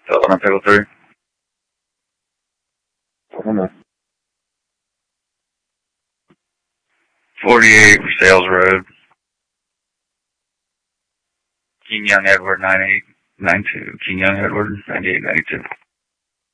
Telephone on table 3. Hold on. 48 Sales Road. King Young Edward 9892. King Young Edward 9892.